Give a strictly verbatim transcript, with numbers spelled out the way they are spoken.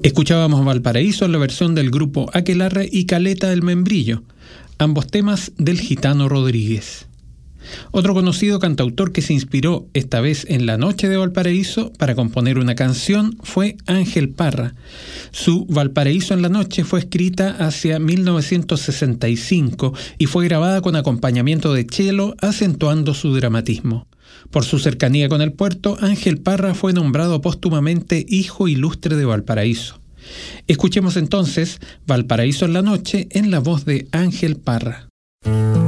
Escuchábamos Valparaíso en la versión del grupo Aquelarre y Caleta del Membrillo, ambos temas del Gitano Rodríguez. Otro conocido cantautor que se inspiró esta vez en La Noche de Valparaíso para componer una canción fue Ángel Parra. Su Valparaíso en la Noche fue escrita hacia mil novecientos sesenta y cinco y fue grabada con acompañamiento de cello, acentuando su dramatismo. Por su cercanía con el puerto, Ángel Parra fue nombrado póstumamente Hijo Ilustre de Valparaíso. Escuchemos entonces Valparaíso en la Noche en la voz de Ángel Parra.